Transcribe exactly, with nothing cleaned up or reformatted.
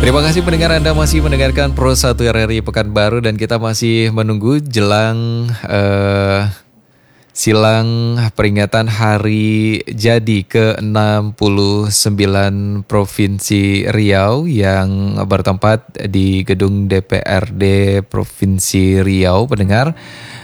Terima kasih pendengar, Anda masih mendengarkan Pro satu R R I Pekanbaru dan kita masih menunggu jelang uh, silang peringatan Hari Jadi ke enam puluh sembilan Provinsi Riau yang bertempat di gedung D P R D Provinsi Riau, pendengar.